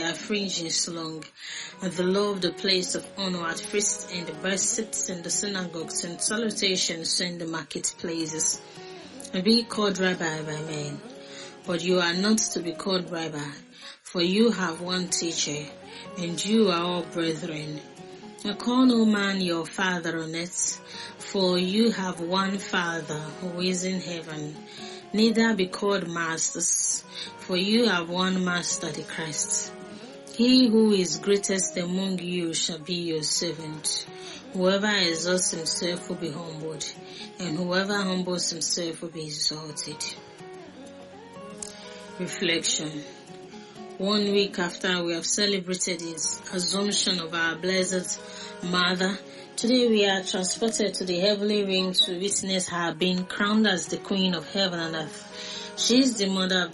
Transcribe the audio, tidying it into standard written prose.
thy fringe is long, and the law of the place of honor at feasts and the best sits in the synagogues and salutations in the marketplaces. And be called Rabbi by men, but you are not to be called Rabbi, for you have one teacher, and you are all brethren. And call no man your father on earth, for you have one Father who is in heaven. Neither be called masters, for you have one Master, the Christ. He who is greatest among you shall be your servant. Whoever exalts himself will be humbled, and whoever humbles himself will be exalted. Reflection. 1 week after we have celebrated the Assumption of our Blessed Mother, today we are transported to the heavenly realm to witness her being crowned as the Queen of Heaven and Earth. She is the Mother of